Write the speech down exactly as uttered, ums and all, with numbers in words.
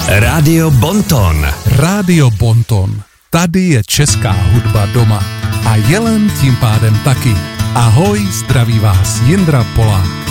Rádio Bonton. Rádio Bonton. Tady je česká hudba doma. A Jelen tím pádem taky. Ahoj, zdraví vás Jindra Polák.